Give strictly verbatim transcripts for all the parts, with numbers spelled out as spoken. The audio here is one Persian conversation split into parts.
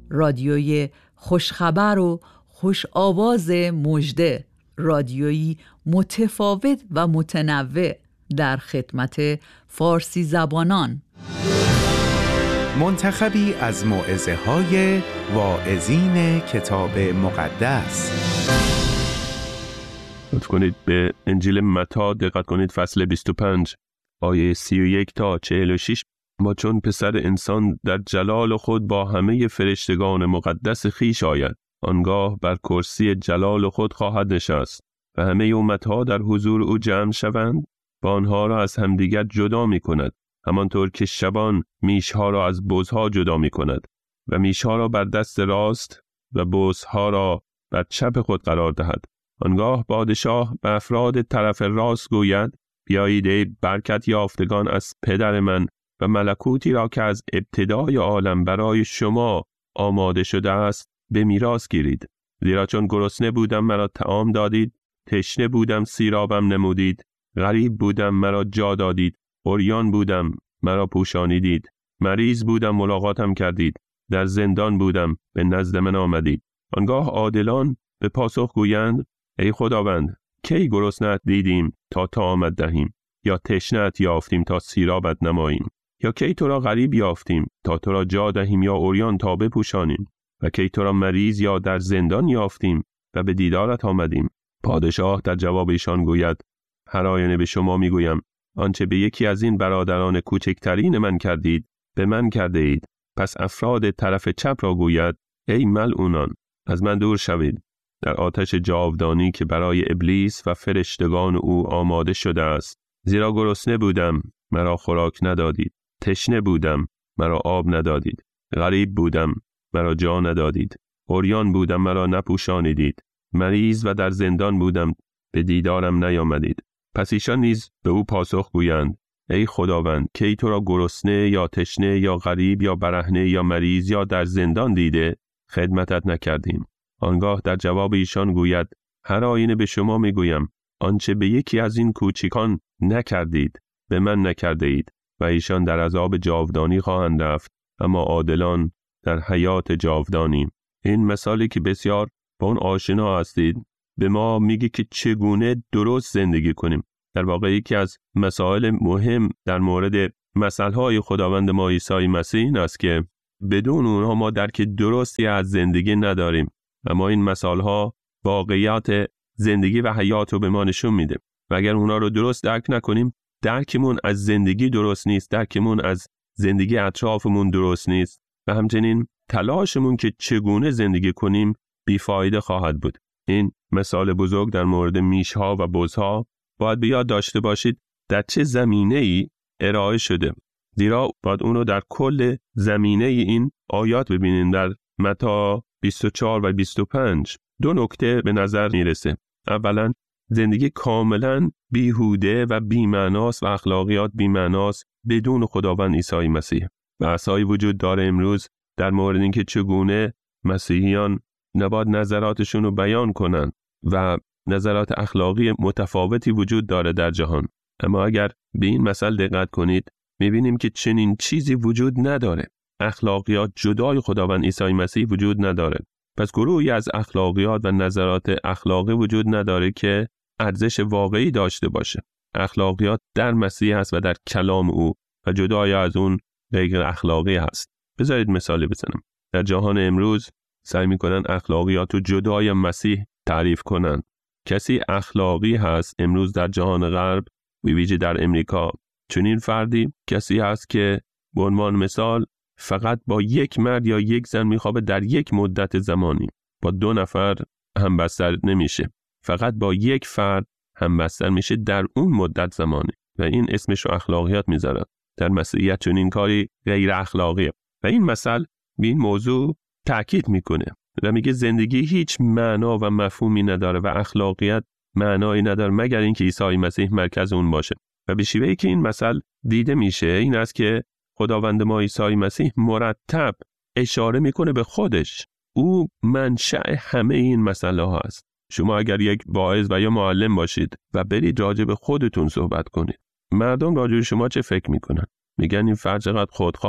رادیوی خوشخبر و خوش آواز مژده، رادیویی متفاوت و متنوع در خدمت فارسی زبانان. منتخبی از موعظه های واعظین کتاب مقدس. لطف کنید به انجیل متی دقت کنید، فصل بیست و پنج آیه سی و یک تا چهل و شش. ما چون پسر انسان در جلال خود با همه فرشتگان مقدس خویش آید، آنگاه بر کرسی جلال خود خواهد نشست و همه امتها در حضور او جمع شوند و آنها را از همدیگر جدا می کند، همانطور که شبان میشها را از بزها جدا می کند و میشها را بر دست راست و بزها را بر چپ خود قرار دهد. آنگاه پادشاه به افراد طرف راست گوید: بیایید ای برکت یافتگان از پدر من و ملکوتی را که از ابتدای عالم برای شما آماده شده است به میراث گیرید. زیرا چون گرسنه بودم مرا طعام دادید، تشنه بودم سیرابم نمودید، غریب بودم مرا جا دادید، عریان بودم مرا پوشانیدید، مریض بودم ملاقاتم کردید، در زندان بودم به نزد من آمدید. آنگاه عادلان به پاسخ گویند: ای خداوند، کی گرسنه‌ات دیدیم تا طعامت دهیم، یا تشنه‌ات یافتیم تا سیرابت نماییم، یا کی تو را غریب یافتیم تا تو را جا دهیم، یا عریان تا بپوشانیم، و کی تو را مریض یا در زندان یافتیم و به دیدارت آمدیم. پادشاه در جواب ایشان گوید: هر آینه به شما میگویم آنچه به یکی از این برادران کوچکترین من کردید به من کرده اید. پس افراد طرف چپ را گوید: ای ملعونان، از من دور شوید در آتش جاودانی که برای ابلیس و فرشتگان او آماده شده است. زیرا گرسنه بودم مرا خوراک ندادید، تشنه بودم مرا آب ندادید، غریب بودم مرا جا ندادید، عریان بودم مرا نپوشانیدید، مریض و در زندان بودم به دیدارم نیامدید. پس ایشان نیز به او پاسخ گویند: ای خداوند، کی تو را گرسنه یا تشنه یا غریب یا برهنه یا مریض یا در زندان دیده خدمتت نکردیم؟ آنگاه در جواب ایشان گوید: هر آینه به شما میگویم آنچه به یکی از این کوچکان نکردید به من نکرده اید. و ایشان در عذاب جاودانی خواهند رفت، اما عادلان در حیات جاودانی. این مثالی که بسیار با اون آشنا هستید به ما میگه که چگونه درست زندگی کنیم. در واقع یکی از مسائل مهم در مورد مثلهای خداوند ما عیسی مسیح این است که بدون اونها ما درک درستی از زندگی نداریم. اما این مثالها واقعیات زندگی و حیات رو به ما نشون میده و اگر اونها رو درست درک نکنیم، درکمون از زندگی درست نیست، درکمون از زندگی اطرافمون درست نیست و همچنین تلاشمون که چگونه زندگی کنیم بیفایده خواهد بود. این مثال بزرگ در مورد میشها و بزها باید به یاد داشته باشید در چه زمینه‌ای ارائه شده، زیرا باید اونو در کل زمینه این آیات ببینیم. در متی بیست و چهار و بیست و پنج دو نکته به نظر میرسه. اولا زندگی کاملا بیهوده و بی‌معناست و اخلاقیات بی‌معناست بدون خداوند عیسی مسیح. بحث‌هایی وجود داره امروز در مورد اینکه چگونه مسیحیان نباید نظراتشون رو بیان کنن و نظرات اخلاقی متفاوتی وجود داره در جهان. اما اگر به این مسئله دقت کنید میبینیم که چنین چیزی وجود نداره. اخلاقیات جدای خداوند عیسی مسیح وجود نداره. پس گروهی از اخلاقیات و نظرات اخلاقی وجود نداره که ارزش واقعی داشته باشه. اخلاقیات در مسیح هست و در کلام او و جدای از اون غیر اخلاقی هست. بذارید مثالی بزنم. در جهان امروز سعی میکنن اخلاقیات رو جدای مسیح تعریف کنن. کسی اخلاقی هست امروز در جهان غرب و ویژه در امریکا، چنین فردی کسی هست که به عنوان مثال فقط با یک مرد یا یک زن میخوابه در یک مدت زمانی، با دو نفر همبستر نمیشه، فقط با یک فرد همبستر میشه در اون مدت زمانی و این اسمش رو اخلاقیات میذارن. در مسیحیت چنین کاری غیر اخلاقیه و این مثل به این موضوع تأکید میکنه و میگه زندگی هیچ معنا و مفهومی نداره و اخلاقیات معنایی نداره مگر اینکه عیسی مسیح مرکز اون باشه. و به شیوهی که این مثل دیده میشه این است که خداوند ما عیسی مسیح مرتب اشاره میکنه به خودش. او منشأ همه این مسئله ها است. شما اگر یک واعظ و یا معلم باشید و برید راجع به خودتون صحبت کنید، مردم راجع به شما چه فکر میکنن؟ میگن این فرد چقدر خودخواهه،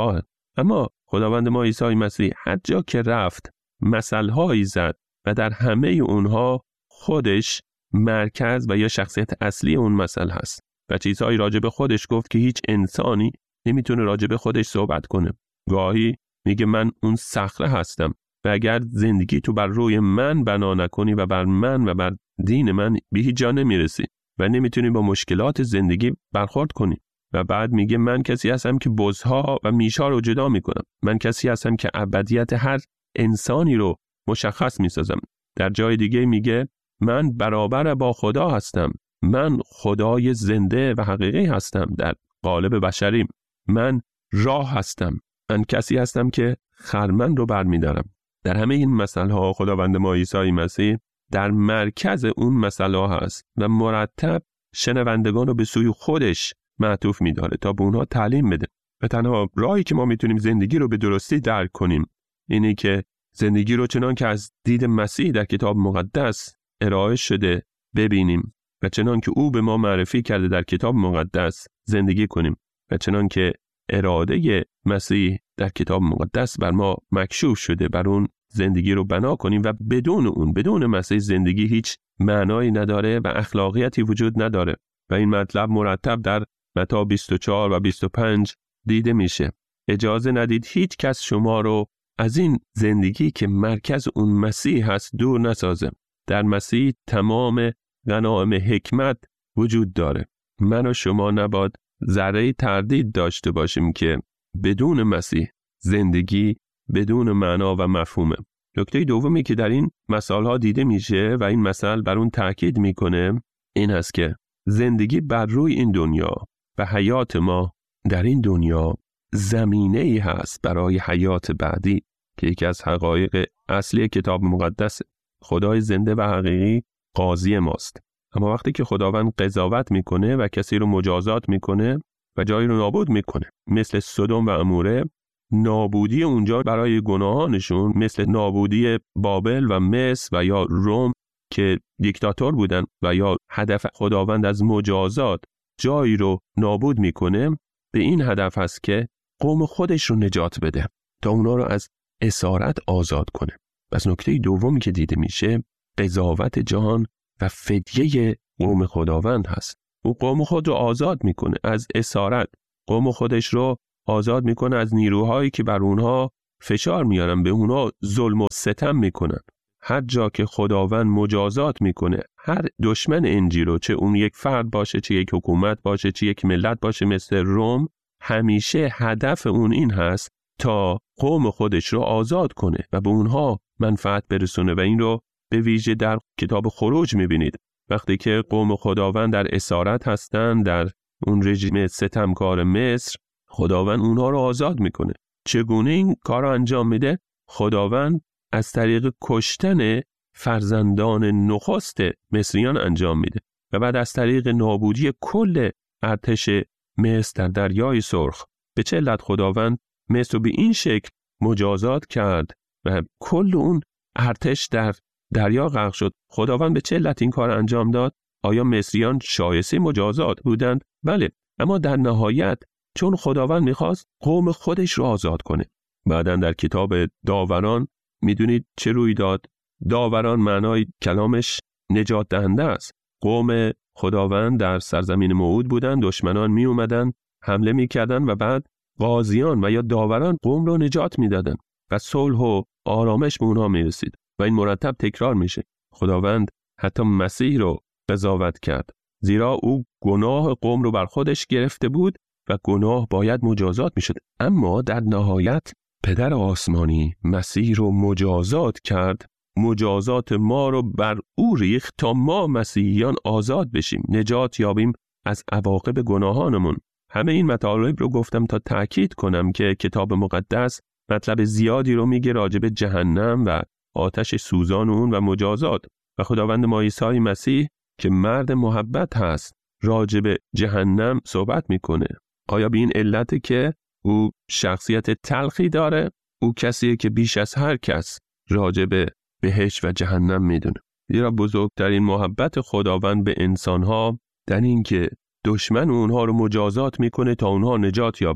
اما خداوند ما عیسی مسیح هر جا که رفت مثل‌هایی زد و در همه اونها خودش مرکز و یا شخصیت اصلی اون مثل هست و چیزهایی راجع به خودش گفت که هیچ انسانی نمیتونه راجع به خودش صحبت کنه. گاهی میگه من اون صخره هستم و اگر زندگی تو بر روی من بنا نکنی و بر من و بر دین من به هیچ جا نمیرسی و نمیتونی با مشکلات زندگی برخورد کنی. و بعد میگه من کسی هستم که بزها و میشا رو جدا میکنم. من کسی هستم که ابدیت هر انسانی رو مشخص میسازم. در جای دیگه میگه من برابر با خدا هستم. من خدای زنده و حقیقی هستم در قالب بشریم. من راه هستم. من کسی هستم که خرمن رو برمیدارم. در همه این مسائل ها خداوند ما عیسی مسیح در مرکز اون مسائل ها هست و مرتب شنوندگان رو به سوی خودش معطوف می‌داره تا به اونها تعلیم بده. و تنها راهی که ما میتونیم زندگی رو به درستی درک کنیم اینه که زندگی رو چنان که از دید مسیح در کتاب مقدس ارائه شده ببینیم و چنان که او به ما معرفی کرده در کتاب مقدس زندگی کنیم و چنان که اراده مسیح در کتاب مقدس بر ما مکشوف شده بر اون زندگی رو بنا کنیم و بدون اون بدون مسیح زندگی هیچ معنایی نداره و اخلاقیاتی وجود نداره. و این مطلب مرتب در متی بیست و چهار و بیست و پنج دیده میشه. اجازه ندید هیچ کس شما رو از این زندگی که مرکز اون مسیح هست دور نسازه. در مسیح تمام غنایم حکمت وجود داره. من و شما نباید ذره تردید داشته باشیم که بدون مسیح زندگی بدون معنا و مفهومه. نکته دومی که در این مسائل ها دیده میشه و این مسئله بر اون تاکید میکنه این هست که زندگی بر روی این دنیا و حیات ما در این دنیا زمینه‌ای هست برای حیات بعدی که یکی از حقایق اصلی کتاب مقدس. خدای زنده و حقیقی قاضی ماست. اما وقتی که خداوند قضاوت میکنه و کسی رو مجازات میکنه و جایی رو نابود میکنه مثل سدوم و عموره، نابودی اونجا برای گناهانشون مثل نابودی بابل و مصر و یا روم که دیکتاتور بودن و یا هدف خداوند از مجازات جایی رو نابود میکنه به این هدف هست که قوم خودش رو نجات بده تا اونا رو از اسارت آزاد کنه. پس نکته دومی که دیده میشه قضاوت جهان و فدیه قوم خداوند هست. او قوم خود رو آزاد میکنه از اسارت، قوم خودش رو آزاد میکنه از نیروهایی که بر اونها فشار میارن، به اونها ظلم و ستم میکنن. هر جا که خداوند مجازات میکنه هر دشمن انجیل رو، چه اون یک فرد باشه، چه یک حکومت باشه، چه یک ملت باشه مثل روم، همیشه هدف اون این هست تا قوم خودش رو آزاد کنه و به اونها منفعت برسونه. و این رو به ویژه در کتاب خروج میبینید وقتی که قوم خداوند در اسارت هستن در اون رژیم ستمکار مصر، خداوند اونها رو آزاد میکنه. چگونه این کار رو انجام میده؟ خداوند از طریق کشتن فرزندان نخست مصریان انجام میده و بعد از طریق نابودی کل ارتش مصر در دریای سرخ. به چه علت خداوند مصر رو به این شکل مجازات کرد و کل اون ارتش در دریا غرق شد؟ خداوند به چه علت این کار انجام داد؟ آیا مصریان شایسته مجازات بودند؟ بله، اما در نهایت چون خداوند میخواست قوم خودش رو آزاد کنه. بعداً در کتاب داوران میدونید چه روی داد؟ داوران معنای کلامش نجات دهنده است. قوم خداوند در سرزمین موعود بودن، دشمنان می اومدن حمله میکردن و بعد قاضیان و یا داوران قوم رو نجات میدادن و صلح و آرامش به اونها میرسید و این مرتب تکرار میشه. خداوند حتی مسیح رو قضاوت کرد زیرا او گناه قوم رو بر خودش گرفته بود و گناه باید مجازات میشد. اما در نهایت پدر آسمانی مسیح رو مجازات کرد، مجازات ما رو بر او ریخت تا ما مسیحیان آزاد بشیم، نجات یابیم از عواقب گناهانمون. همه این مطالب رو گفتم تا تأکید کنم که کتاب مقدس مطلب زیادی رو میگه راجع به جهنم و آتش سوزان اون و مجازات و خداوند ما عیسی مسیح که مرد محبت هست راجع به جهنم صحبت میکنه. آیا به این علت که او شخصیت تلخی داره؟ او کسیه که بیش از هر کس راجع به بهشت و جهنم میدونه. زیرا بزرگترین محبت خداوند به انسانها در این که دشمن اونها رو مجازات میکنه تا اونها نجات یابن.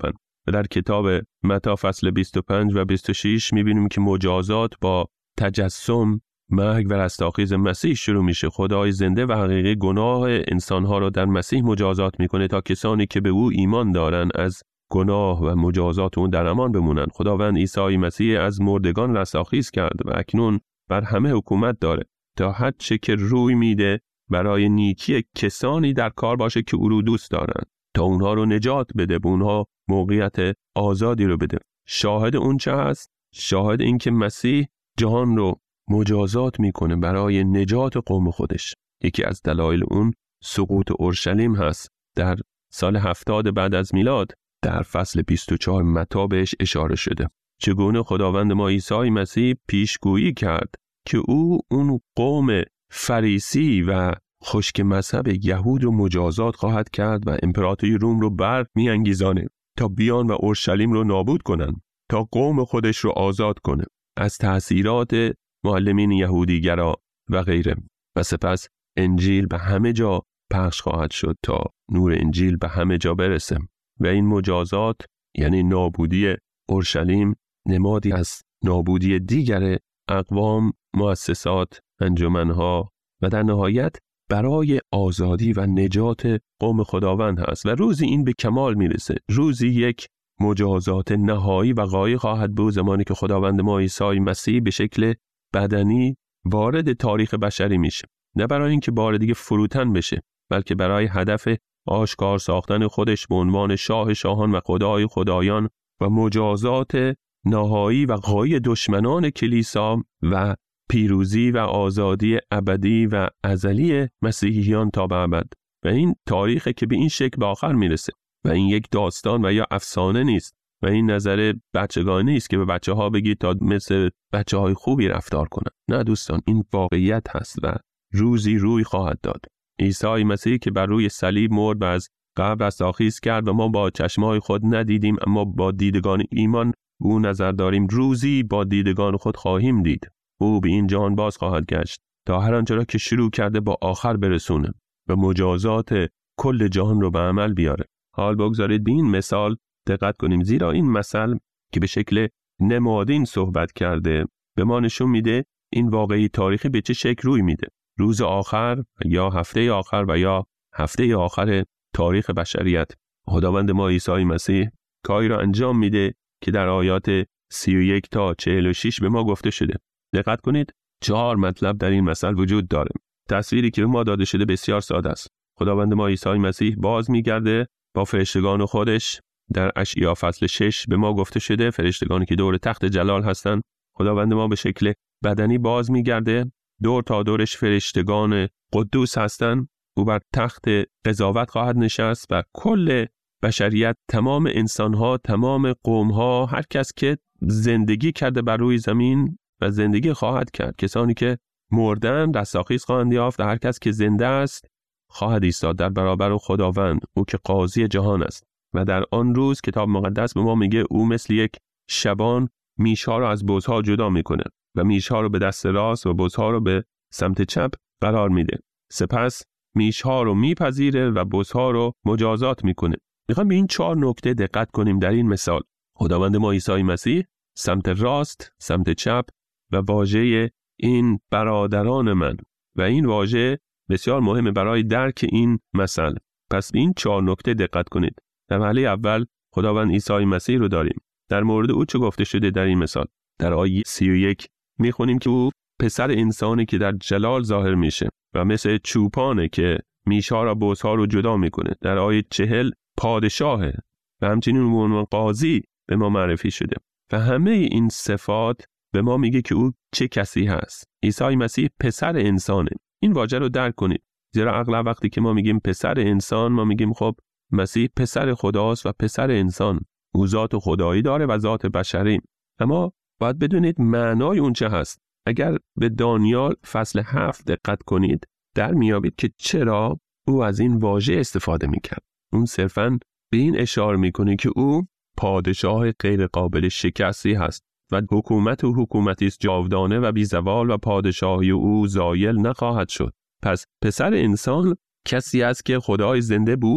و در کتاب متی فصل بیست و پنج و بیست و شش می‌بینیم که مجازات با تجسم، مرگ و رستاخیز مسیح شروع میشه. خدای زنده و حقیقی گناه انسانها رو در مسیح مجازات میکنه تا کسانی که به او ایمان دارن از گناه و مجازات اون در امان بمونن. خداوند عیسی مسیح از مردگان رستاخیز کرد و اکنون بر همه حکومت داره تا هر چه که روی میده برای نیکی کسانی در کار باشه که او رو دوست دارن، تا اونها رو نجات بده، به اونها موقعیت آزادی رو بده. شاهد اون چه هست؟ شاهد این که مسیح جهان رو مجازات میکنه برای نجات قوم خودش. یکی از دلایل اون سقوط اورشلیم هست. در سال هفتاد بعد از میلاد در فصل بیست و چهار متی بهش اشاره شده. چگونه خداوند ما عیسی مسیح پیشگویی کرد که او اون قوم فریسی و خشک مذهب یهود رو مجازات خواهد کرد و امپراتوری روم رو بر میانگیزانه تا بیان و اورشلیم رو نابود کنن، تا قوم خودش رو آزاد کنه از تأثیرات معلمین یهودیگرا و غیره. و سپس انجیل به همه جا پخش خواهد شد تا نور انجیل به همه جا برسه. و این مجازات یعنی نابودی اورشلیم نمادی از نابودی دیگر اقوام، مؤسسات، انجمنها و در نهایت برای آزادی و نجات قوم خداوند هست. و روزی این به کمال میرسه. روزی یک مجازات نهایی و غایی خواهد بود، زمانی که خداوند ما عیسی مسیح به شکل بدنی وارد تاریخ بشری میشه، نه برای اینکه بار دیگه فروتن بشه، بلکه برای هدف آشکار ساختن خودش به عنوان شاه شاهان و خدای خدایان و مجازات نهایی و غایی دشمنان کلیسا و پیروزی و آزادی ابدی و ازلی مسیحیان تا به ابد. و این تاریخی که به این شکل به آخر میرسه و این یک داستان و یا افسانه نیست و این نظر بچگانه نیست که به بچه ها بگید تا مثل بچه های خوبی رفتار کنن. نه دوستان، این واقعیت هست و روزی روی خواهد داد. عیسی مسیح که بر روی صلیب مرد و از قبر رستاخیز کرد و ما با چشمای خود ندیدیم، اما با دیدگان ایمان او نظر داریم روزی با دیدگان خود خواهیم دید. او به این جهان باز خواهد گشت تا هر آنچه را که شروع کرده با آخر برسونه و مجازات کل جهان رو به عمل بیاره. حال بگذارید به این مثال دقت کنیم، زیرا این مثل که به شکل نمادین صحبت کرده به ما نشون میده این واقعی تاریخی به چه شکل روی میده. روز آخر یا هفته آخر و یا هفته آخر تاریخ بشریت، خداوند ما عیسی مسیح کاری را انجام میده که در آیات سی و یک تا چهل و شش به ما گفته شده. دقت کنید، چهار مطلب در این مثل وجود داره. تصویری که به ما داده شده بسیار ساده است. خداوند ما عیسی مسیح باز میگرده با فرشتگان خودش. در اشعیا فصل شش به ما گفته شده فرشتگانی که دور تخت جلال هستند، خداوند ما به شکل بدنی باز میگرده، دور تا دورش فرشتگان قدوس هستند. او بر تخت قضاوت خواهد نشست و کل بشریت، تمام انسانها، تمام قومها، هر کس که زندگی کرده بر روی زمین و زندگی خواهد کرد، کسانی که مردن رستاخیز خواهند یافت و هر کس که زنده است خواهد ایستاد در برابر خداوند، او که قاضی جهان است. و در آن روز کتاب مقدس به ما میگه او مثل یک شبان میشها رو از بزها جدا میکنه و میشها رو به دست راست و بزها رو به سمت چپ قرار میده. سپس میشها رو میپذیره و بزها رو مجازات میکنه. میخوام به این چهار نکته دقت کنیم در این مثال. خداوند ما عیسی مسیح سمت راست، سمت چپ و واژه این برادران من، و این واژه بسیار مهمه برای درک این مثل. پس این چهار نکته دقت کنید. در مرحله اول خداوند عیسی مسیح رو داریم. در مورد او چه گفته شده در این مثال؟ در آیه سی و یک میخونیم که او پسر انسانی که در جلال ظاهر میشه و مثل چوپانه که میشها را بزها رو جدا میکنه. در آیه چهل پادشاهه و همچنین به عنوان قاضی به ما معرفی شده و همه این صفات به ما میگه که او چه کسی هست. عیسی مسیح پسر انسانه. این واژه رو درک کنید، زیرا اغلب وقتی که ما میگیم پسر انسان ما میگیم خب مسیح پسر خداست و پسر انسان. او ذات خدایی داره و ذات بشری. اما باید بدونید معنای اون چه هست. اگر به دانیال فصل هفت دقت کنید در میابید که چرا او از این واژه استفاده میکرد. اون صرفاً به این اشاره میکنه که او پادشاه غیر قابل شکستی هست و حکومت و حکومتی است جاودانه و بی زوال و پادشاهی او زایل نخواهد شد. پس پسر انسان کسی است که خدای زنده به او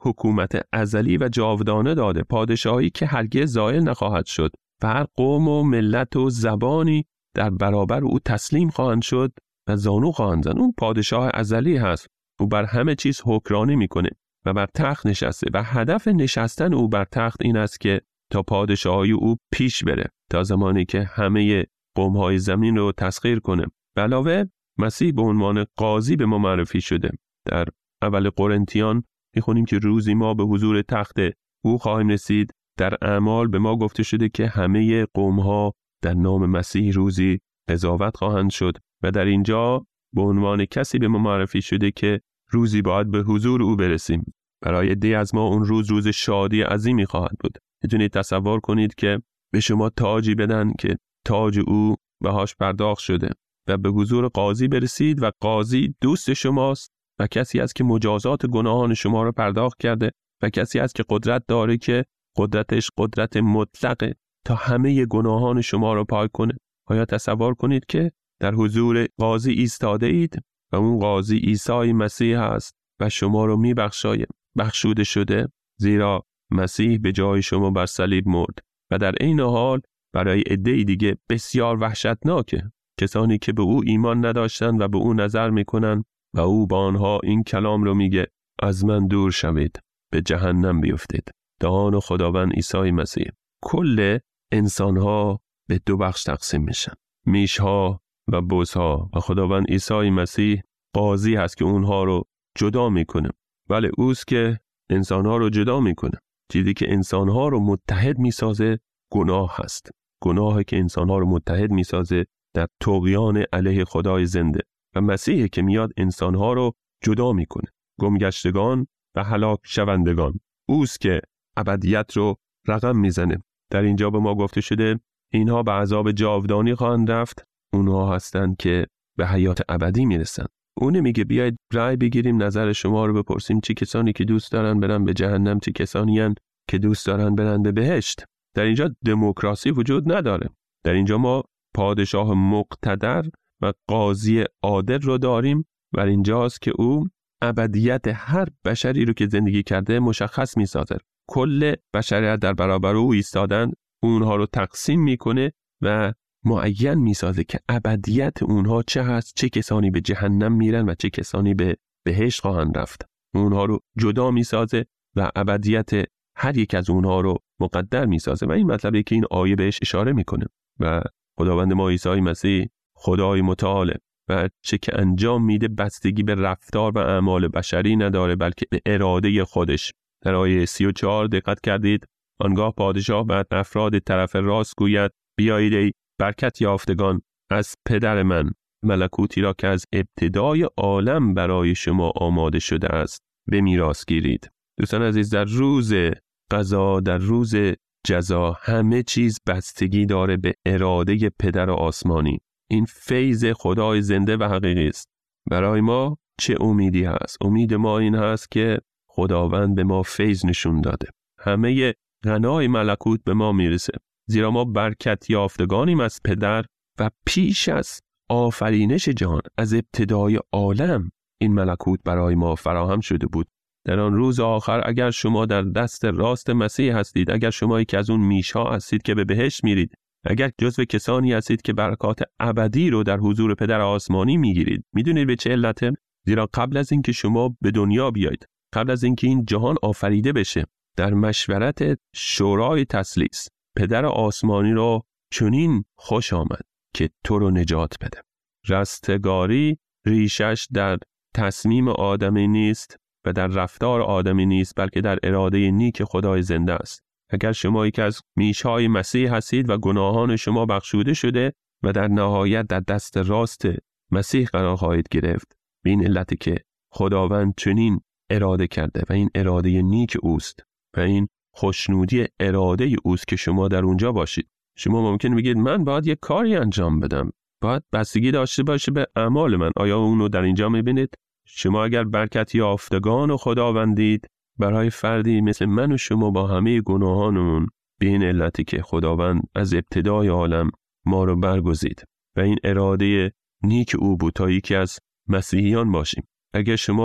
حکومت ازلی و جاودانه داده، پادشاهی که هرگز زائل نخواهد شد و هر قوم و ملت و زبانی در برابر او تسلیم خواهند شد و زانو خواهند زد. اون پادشاه ازلی هست. او بر همه چیز حکمرانی میکنه و بر تخت نشسته و هدف نشستن او بر تخت این است که تا پادشاهی او پیش بره تا زمانی که همه قوم‌های زمین رو تسخیر کنه. به علاوه مسیح به عنوان قاضی به ما معرفی شده. در اول قرنتیان میخونیم که روزی ما به حضور تخت او خواهیم رسید. در اعمال به ما گفته شده که همه قوم‌ها در نام مسیح روزی قضاوت خواهند شد و در اینجا به عنوان کسی به ما معرفی شده که روزی باید به حضور او برسیم. برای عده از ما اون روز روز شادی عظیمی خواهد بود. میتونید تصور کنید که به شما تاجی بدن که تاج او بهاش پرداخت شده و به حضور قاضی برسید و قاضی دوست شماست و کسی است که مجازات گناهان شما رو پرداخت کرده و کسی است که قدرت داره که قدرتش قدرت مطلقه تا همه گناهان شما رو پاک کنه. آیا تصور کنید که در حضور قاضی ایستاده اید و اون قاضی عیسی مسیح است و شما رو میبخشاید، بخشوده شده، زیرا مسیح به جای شما بر صلیب مرد. و در این حال برای عده دیگه بسیار وحشتناکه، کسانی که به او ایمان نداشتن و به او نظر میکنن و او با آنها این کلام رو میگه: از من دور شوید، به جهنم بیفتید. دهان خداوند عیسی مسیح. کل انسانها به دو بخش تقسیم میشن، میشها و بزها، و خداوند عیسی مسیح قاضی هست که اونها رو جدا میکنه. ولی اوست که انسانها رو جدا میکنه. چیزی که انسانها رو متحد میسازه گناه هست. گناهی که انسانها رو متحد میسازه در طغیان علیه خدای زنده، و مسیحی که میاد انسانها رو جدا میکنه، گمگشتگان و هلاک شوندگان. اوست که ابدیت رو رقم میزنه. در اینجا به ما گفته شده اینها به عذاب جاودانی خواهند رفت. اونها هستند که به حیات ابدی میرسن. اون میگه بیاید رأی بگیریم، نظر شما رو بپرسیم، چه کسانی که دوست دارن برن به جهنم، چه کسانی هستند که دوست دارن برن به بهشت. در اینجا دموکراسی وجود نداره. در اینجا ما پادشاه مقتدر و قاضی عادل رو داریم و اینجاست که او ابدیت هر بشری رو که زندگی کرده مشخص میسازه. کل بشریت در برابر او ایستادن، اونها رو تقسیم میکنه و معین میسازه که ابدیت اونها چه هست، چه کسانی به جهنم میرن و چه کسانی به بهشت خواهند رفت. اونها رو جدا میسازه و ابدیت هر یک از اونها رو مقدر میسازه و این مطلبی که این آیه بهش اشاره میکنه. و خداوند ما عیسی مسیح خدای متعال و چه که انجام میده بستگی به رفتار و اعمال بشری نداره، بلکه به اراده خودش. در آیه سی و چهار دقت کردید، آنگاه پادشاه بعد افراد طرف راست گوید: بیایید ای برکت یافتگان از پدر من، ملکوتی را که از ابتدای عالم برای شما آماده شده است به میراث گیرید. دوستان عزیز، در روز قضا، در روز جزا، همه چیز بستگی داره به اراده پدر آسمانی. این فیض خدای زنده و حقیقی است. برای ما چه امیدی هست؟ امید ما این هست که خداوند به ما فیض نشون داده. همه غنای ملکوت به ما میرسه، زیرا ما برکت یافتگانیم از پدر و پیش از آفرینش جهان، از ابتدای عالم، این ملکوت برای ما فراهم شده بود. در آن روز آخر اگر شما در دست راست مسیح هستید، اگر شما یکی از اون میشها هستید که به بهشت میرید، اگر جزو کسانی هستید که برکات ابدی رو در حضور پدر آسمانی میگیرید، میدونید به چه علته؟ زیرا قبل از اینکه شما به دنیا بیایید، قبل از اینکه این جهان آفریده بشه، در مشورت شورای تثلیث پدر آسمانی رو چنین خوش آمد که تو رو نجات بده. رستگاری ریشش در تصمیم آدمی نیست و در رفتار آدمی نیست، بلکه در اراده نیک خدای زنده است. اگر شما یکی از میشهای مسیح هستید و گناهان شما بخشوده شده و در نهایت در دست راست مسیح قرار خواهید گرفت، به این علت که خداوند چنین اراده کرده و این اراده نیک اوست و این خوشنودی اراده اوست که شما در اونجا باشید. شما ممکن بگید من باید یک کاری انجام بدم، باید بستگی داشته باشه به اعمال من. آیا اونو در اینجا میبینید؟ شما اگر برکت یافتگان و خداوندید، برای فردی مثل من و شما با همه گناهانمون، به این علتی که خداوند از ابتدای عالم ما رو برگزید و این اراده نیک او بود تا یکی از مسیحیان باشیم. اگر شما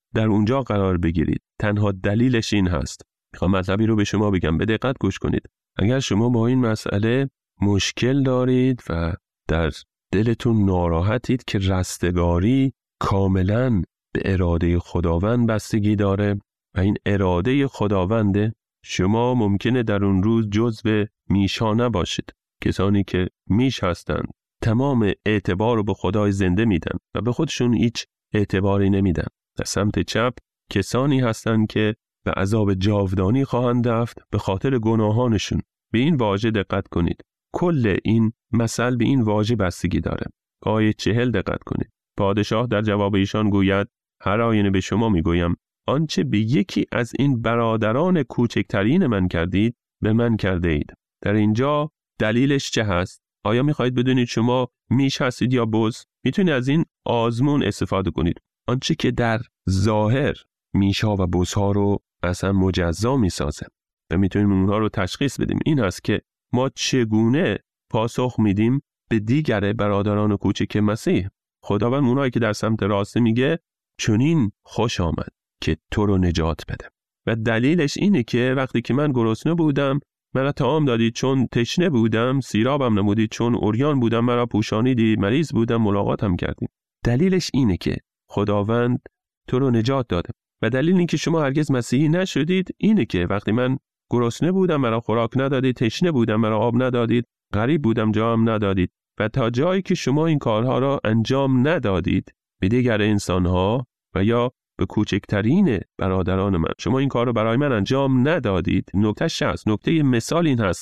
در اونجا قرار بگیرید. تنها دلیلش این هست. میخوام مطلبی رو به شما بگم، به دقت گوش کنید. اگر شما با این مسئله مشکل دارید و در دلتون ناراحتید که رستگاری کاملاً به اراده خداوند بستگی داره و این اراده خداونده، شما ممکنه در اون روز جزو میشا نباشید. کسانی که میش هستند تمام اعتبار رو به خدای زنده میدن و به خودشون هیچ اعتباری نمیدن. در سمت چپ کسانی هستند که به عذاب جاودانی خواهند رفت به خاطر گناهانشون. به این واژه دقت کنید. کل این مثل به این واژه بستگی داره. آیه چهل دقت کنید. پادشاه در جواب ایشان گوید هر آینه به شما میگویم آنچه به یکی از این برادران کوچکترین من کردید به من کرده اید. در اینجا دلیلش چه هست؟ آیا میخواهید بدونید شما میش هستید یا بز؟ میتونید از این آزمون استفاده کنید. آنچه که در ظاهر میشا و بزها رو اصلا مجزا میسازه و میتونیم اونها رو تشخیص بدیم. این هست که ما چگونه پاسخ میدیم به دیگر برادران کوچک مسیح. خداوند اونایی که در سمت راست میگه چنین خوش آمد که تو رو نجات بده. و دلیلش اینه که وقتی که من گرسنه بودم مرا طعام دادید، چون تشنه بودم سیرابم نمودید، چون عریان بودم مرا پوشانیدید، مریض بودم ملاقاتم کردید. دلیلش اینه که خداوند تو رو نجات داده. و دلیل اینکه شما هرگز مسیحی نشدید اینه که وقتی من گرسنه بودم مرا خوراک ندادید، تشنه بودم مرا آب ندادید، غریب بودم جام ندادید. و تا جایی که شما این کارها را انجام ندادید به دیگر انسانها و یا به کوچکترین برادران من، شما این کار رو برای من انجام ندادید. نکته شصت، نکته مثال این هست: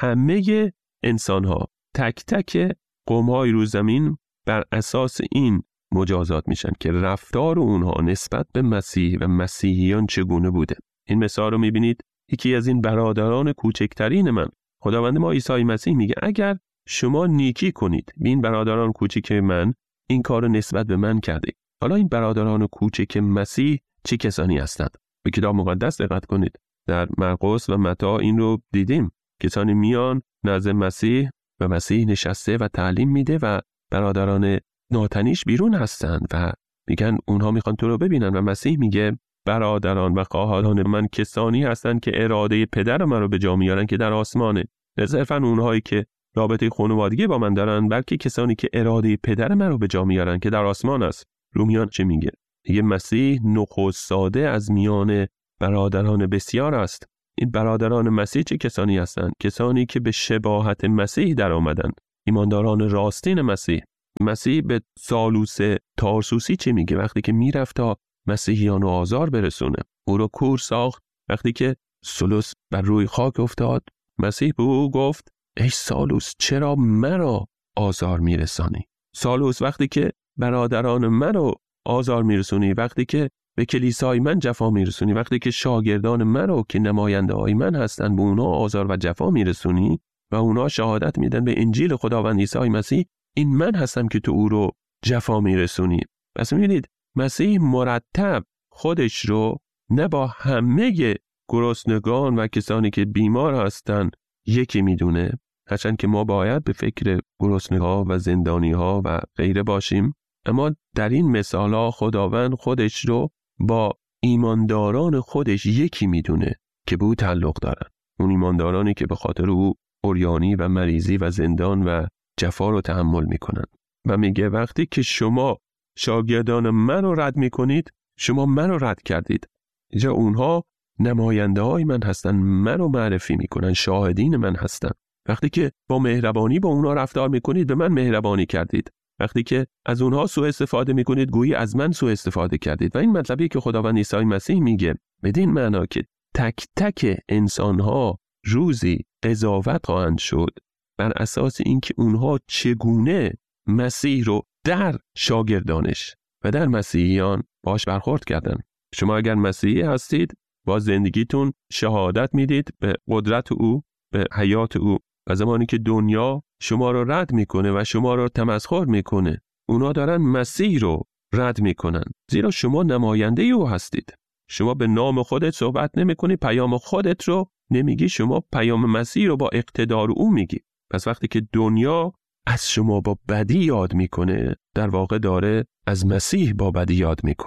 همه انسانها، تک تک قوم‌های روی زمین بر اساس این مجازات میشن که رفتار اونها نسبت به مسیح و مسیحیان چگونه بوده. این مثال رو میبینید یکی از این برادران کوچکترین من، خداوند ما عیسی مسیح میگه اگر شما نیکی کنید به این برادران کوچک من، این کار نسبت به من کرده. حالا این برادران کوچک مسیح چه کسانی هستند؟ به کتاب مقدس دقت کنید. در مرقس و متی این رو دیدیم. کسانی میان نزد مسیح و مسیح نشسته و تعلیم میده و برادران ناتنیش بیرون هستند و میگن اونها میخوان تو رو ببینن و مسیح میگه برادران و خواهران من کسانی هستند که اراده پدر من رو به جا میارن که در آسمانه. نه صرفاً اونهایی که رابطه خانوادگی با من دارن، بلکه کسانی که اراده پدر من رو به جا میارن که در آسمان است. رومیان چه میگه؟ میگه مسیح نخست ساده از میان برادران بسیار است. این برادران مسیح چه کسانی هستند؟ کسانی که به شباهت مسیح در آمدن، ایمانداران راستین مسیح. مسیح به سالوس تارسوسی چه میگه؟ وقتی که میرفت تا مسیحیان رو آزار برسونه، او رو کور ساخت. وقتی که سالوس بر روی خاک افتاد، مسیح به او گفت ای سالوس چرا مرا آزار میرسانی؟ سالوس وقتی که برادران منو آزار میرسونی، وقتی که به کلیسای من جفا میرسونی، وقتی که شاگردان منو که نماینده های من هستن به اونا آزار و جفا میرسونی و اونا شهادت میدن به انجیل خداوند عیسی مسیح، این من هستم که تو او رو جفا میرسونی. پس میبینید مسیح مرتب خودش رو نه با همه گرسنگان و کسانی که بیمار هستن یکی میدونه، هرچند که ما باید به فکر گرسنه‌ها و زندانی‌ها و غیره باشیم، اما در این مثال‌ها خداوند خودش رو با ایمانداران خودش یکی میدونه که به او تعلق دارن. اون ایماندارانی که به خاطر او عریانی و مریضی و زندان و جفا رو تحمل میکنن. و میگه وقتی که شما شاگردان من رو رد میکنید، شما من رو رد کردید. اینجا اونها نماینده های من هستن، من رو معرفی میکنن، شاهدین من هستن. وقتی که با مهربانی با اونها رفتار میکنید، به من مهربانی کردید. وقتی که از اونها سوء استفاده میکنید، گویی از من سوء استفاده کردید. و این مطلبی که خداوند عیسی مسیح میگه بدین معنا که تک تک انسانها روزی قضاوت خواهند شد بر اساس اینکه اونها چگونه مسیح رو در شاگردانش و در مسیحیان باش برخورد کردن. شما اگر مسیحی هستید، با زندگیتون شهادت میدید به قدرت او، به حیات او. و زمانی که دنیا شما رو رد میکنه و شما رو تمسخر میکنه، اونا دارن مسیح رو رد میکنن، زیرا شما نماینده او هستید. شما به نام خودت صحبت نمیکنی، پیام خودت رو نمیگی، شما پیام مسیح رو با اقتدار او میگی. پس وقتی که دنیا از شما با بدی یاد میکنه، در واقع داره از مسیح با بدی یاد میکنه.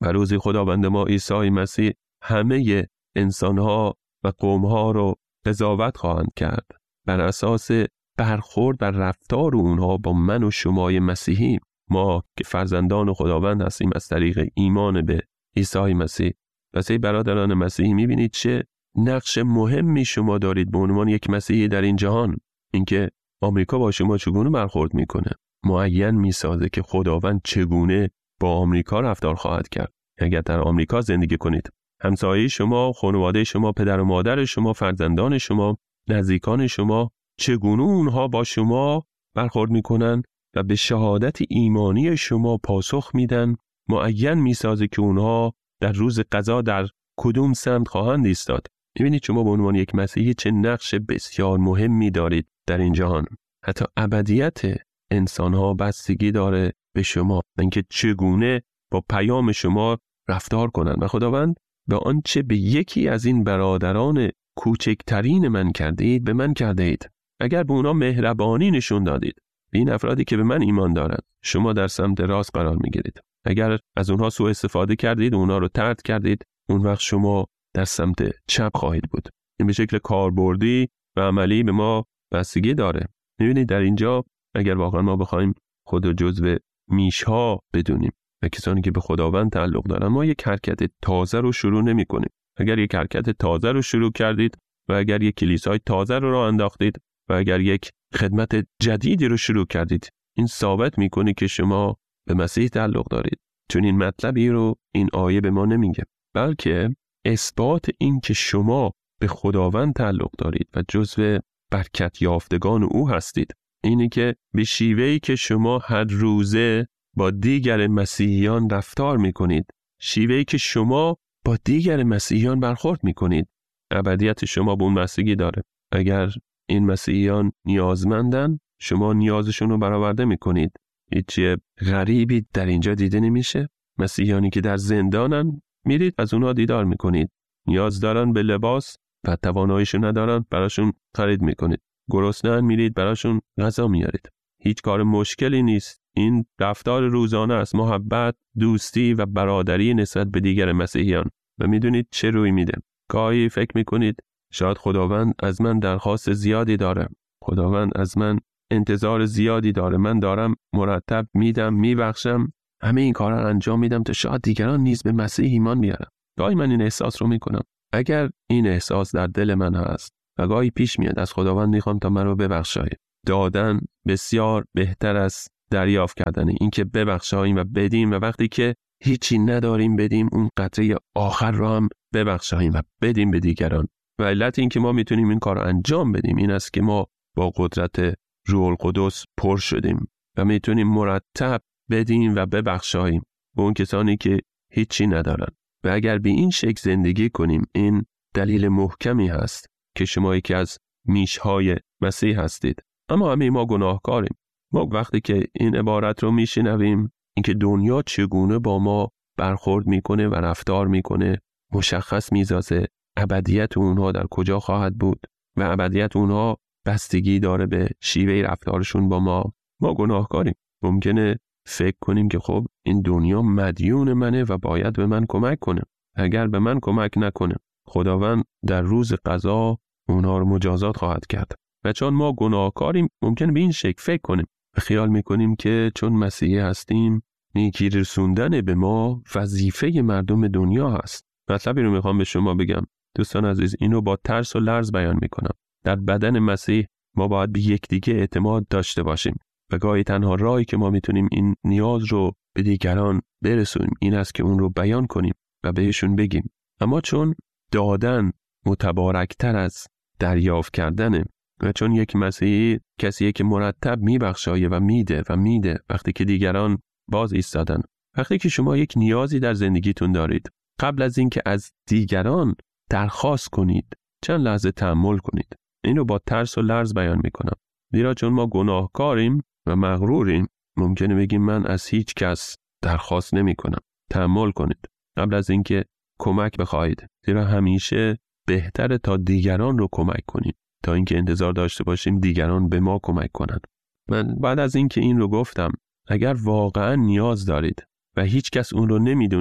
و روزی خداوند ما عیسی مسیح همه انسانها و قومها رو قضاوت خواهند کرد بر اساس برخورد و رفتار اونها با من و شمای مسیحی. ما که فرزندان خداوند هستیم از طریق ایمان به عیسی مسیح. پس ای برادران مسیحی، میبینید چه نقش مهمی شما دارید به عنوان یک مسیحی در این جهان. اینکه آمریکا با شما چگونه برخورد میکنه معین میسازه که خداوند چگونه با آمریکا رفتار خواهد کرد. اگر در آمریکا زندگی کنید، همسایه شما، خانواده شما، پدر و مادر شما، فرزندان شما، نزدیکان شما، چگونه اونها با شما برخورد میکنن و به شهادت ایمانی شما پاسخ میدن، معین میسازه که اونها در روز قضا در کدوم سمت خواهند ایستاد. میبینید شما به عنوان یک مسیحی چه نقش بسیار مهمی دارید در این جهان. حتی ابدیت انسانها بستگی داره به شما، اینکه چگونه با پیام شما رفتار کنند. و خداوند به آنچه به یکی از این برادران کوچکترین من کرده اید به من کرده اید. اگر به اونا مهربانی نشون دادید، به این افرادی که به من ایمان دارند، شما در سمت راست قرار میگیرید. اگر از اونها سوء استفاده کردید، اونها رو طرد کردید، اون وقت شما در سمت چپ خواهید بود. این به شکل کاربردی و عملی به ما بستگی داره. می‌بینید در اینجا اگر واقعا ما بخوایم خود رو جزو میشها بدونیم و کسانی که به خداوند تعلق دارن، ما یک حرکت تازه رو شروع نمی‌کنیم. اگر یک حرکت تازه رو شروع کردید و اگر یک کلیسای تازه رو راه انداختید و اگر یک خدمت جدیدی رو شروع کردید، این ثابت می‌کنه که شما به مسیح تعلق دارید. چون این مطلبی رو این آیه به ما نمیگه، بلکه اثبات این که شما به خداوند تعلق دارید و جزو برکت یافتگان او هستید اینه که به شیوهی که شما هر روزه با دیگر مسیحیان رفتار میکنید، شیوهی که شما با دیگر مسیحیان برخورد میکنید، ابدیت شما به اون بستگی داره. اگر این مسیحیان نیازمندن، شما نیازشون رو برآورده میکنید. هیچ غریبی در اینجا دیده نمیشه. مسیحیانی که در زندانن، میرید از اونها دیدار میکنید. نیاز دارن به لباس و تواناییشو ندارن، براشون خرید میکنید. گرسنه‌ان، میرید براشون غذا میارید. هیچ کار مشکلی نیست. این رفتار روزانه است، محبت، دوستی و برادری نسبت به دیگر مسیحیان. و میدونید چه روی میده؟ گاهی فکر میکنید شاید خداوند از من درخواست زیادی داره، خداوند از من انتظار زیادی داره، من دارم مرتب میدم، میبخشم، همه این کارا رو انجام میدم تا شاید دیگران نیز به مسیح ایمان بیارن. گاهی من این احساس رو میکنم. اگر این احساس در دل من هست و گاهی پیش میاد از خداوند میخوام تا من رو ببخشای، دادن بسیار بهتر از دریافت کردن. این که ببخشاییم و بدیم و وقتی که هیچی نداریم بدیم، اون قطره آخر رو هم ببخشاییم و بدیم به دیگران. و علت این که ما میتونیم این کار رو انجام بدیم این است که ما با قدرت روح القدس پر شدیم و میتونیم مرتب بدیم و ببخشاییم به اون کسانی که هیچی ندارن. و اگر به این شکل زندگی کنیم، این دلیل محکمی هست که شما یکی از میشهای مسیح هستید. اما همه ما گناهکاریم. ما وقتی که این عبارت رو میشنویم، اینکه دنیا چگونه با ما برخورد میکنه و رفتار میکنه، مشخص میسازه ابدیت اونها در کجا خواهد بود و ابدیت اونها بستگی داره به شیوه رفتارشون با ما. ما گناهکاریم. ممکنه فکر کنیم که خب این دنیا مدیون منه و باید به من کمک کنه. اگر به من کمک نکنه، خداوند در روز قضا اونها رو مجازات خواهد کرد. و چون ما گناهکاریم، ممکنه به این شکل فکر کنیم و خیال میکنیم که چون مسیحی هستیم، نیکی رسوندن به ما وظیفه مردم دنیا هست. مطلبی رو میخوام به شما بگم دوستان عزیز، اینو با ترس و لرز بیان میکنم. در بدن مسیح ما باید به یکدیگه اعتماد داشته باشیم و گاهی تنها راهی که ما میتونیم این نیاز رو به دیگران برسونیم این است که اون رو بیان کنیم و بهشون بگیم. اما چون دادن متبارکتر از دریافت کردنه و چون یک مسیحی کسیه که مرتب میبخشایه و میده و میده وقتی که دیگران باز ایستادن، وقتی که شما یک نیازی در زندگیتون دارید، قبل از اینکه از دیگران درخواست کنید، چند لحظه تأمل کنید. اینو با ترس و لرز بیان میکنم، زیرا چون ما گناهکاریم و مغروریم، ممکنه بگیم من از هیچ کس درخواست نمی کنم. تأمل کنید قبل از اینکه کمک بخواهید، زیرا همیشه بهتره تا دیگران رو کمک کنیم تا اینکه انتظار داشته باشیم دیگران به ما کمک کنند. من بعد از اینکه این رو گفتم، اگر واقعا نیاز دارید و هیچ کس اون رو نمیدونه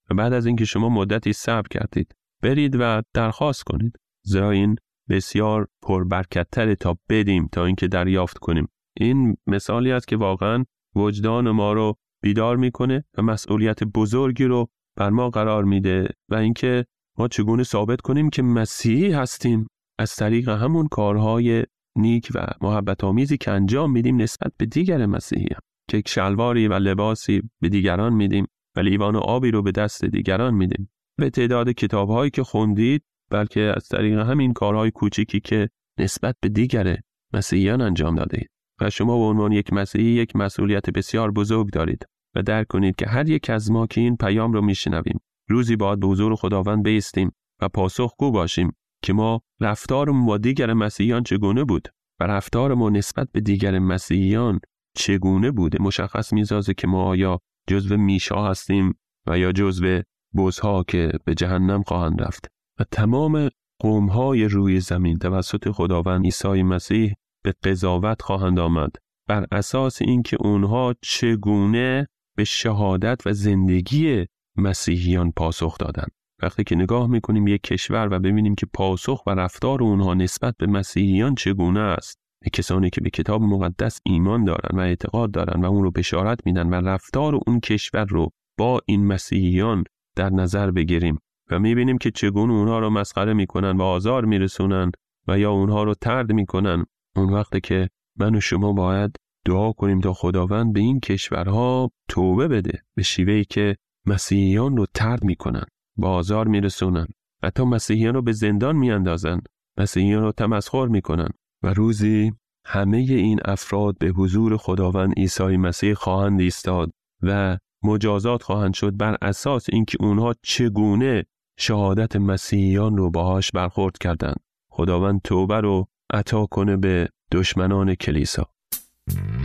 و بعد از اینکه شما مدتی صبر کردید برید و درخواست کنید، زیرا این بسیار پربرکت‌تره تا بدیم تا اینکه دریافت کنیم. این مثالی است که واقعا وجدان ما رو بیدار میکنه و مسئولیت بزرگی رو بر ما قرار میده و اینکه ما چگونه ثابت کنیم که مسیحی هستیم از طریق همون کارهای نیک و محبت آمیزی که انجام میدیم نسبت به دیگر مسیحیان، که یک شلواری و لباسی به دیگران میدیم و لیوان آبی رو به دست دیگران میدیم. به تعداد کتاب‌هایی که خوندید، بلکه از طریق همین کارهای کوچیکی که نسبت به دیگر مسیحیان انجام دادید. و شما به عنوان یک مسیحی یک مسئولیت بسیار بزرگ دارید و درک کنید که هر یک از ما که این پیام رو میشنویم روزی باید به حضور خداوند بایستیم و پاسخگو باشیم که ما رفتارمون با دیگر مسیحیان چگونه بود و رفتار ما نسبت به دیگر مسیحیان چگونه بوده. مشخص می‌سازه که ما آیا جزو میشا هستیم و یا جزو بزها که به جهنم خواهند رفت. و تمام قوم‌های روی زمین توسط خداوند عیسی مسیح به قضاوت خواهند آمد بر اساس اینکه اونها چگونه به شهادت و زندگی مسیحیان پاسخ دادند. وقتی که نگاه میکنیم یک کشور و ببینیم که پاسخ و رفتار اونها نسبت به مسیحیان چگونه است، کسانی که به کتاب مقدس ایمان دارن و اعتقاد دارن و اون رو بشارت میدن و رفتار اون کشور رو با این مسیحیان در نظر بگیریم و میبینیم که چگونه اونها رو مسخره میکنن و آزار میرسونن و یا اونها رو طرد میکنن، اون وقته که من و شما باید دعا کنیم تا خداوند به این کشورها توبه بده، به شیوهی که مسیحیان رو طرد میکنن، با آزار میرسونن، حتی مسیحیان رو به زندان میاندازن، مسیحیان رو تمسخر میکنن و روزی همه این افراد به حضور خداوند عیسی مسیح خواهند ایستاد و مجازات خواهند شد بر اساس اینکه اونها چگونه شهادت مسیحیان رو باهاش برخورد کردند. خداوند توبه رو عطا کنه به دشمنان کلیسا.